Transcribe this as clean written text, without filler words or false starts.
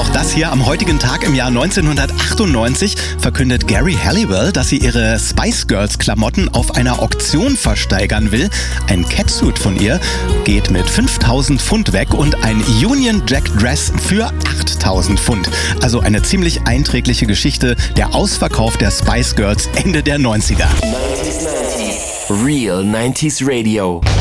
noch das hier. Am heutigen Tag im Jahr 1998 verkündet Geri Halliwell, dass sie ihre Spice Girls Klamotten auf einer Auktion versteigern will. Ein Catsuit von ihr geht mit 5.000 Pfund weg und ein Union Jack Dress für 8.000 Pfund. Also eine ziemlich einträgliche Geschichte, der Ausverkauf der Spice Girls Ende der 90er. 90s. Real 90s Radio.